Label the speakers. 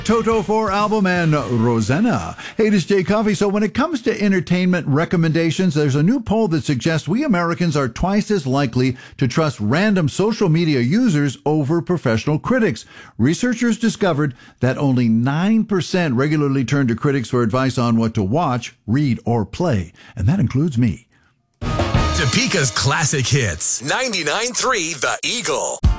Speaker 1: Toto 4 album and Rosanna. Hey, this is Jay Coffey. So when it comes to entertainment recommendations, there's a new poll that suggests we Americans are twice as likely to trust random social media users over professional critics. Researchers discovered that only 9% regularly turn to critics for advice on what to watch, read, or play. And that includes me.
Speaker 2: Topeka's classic hits. 99.3 The Eagle.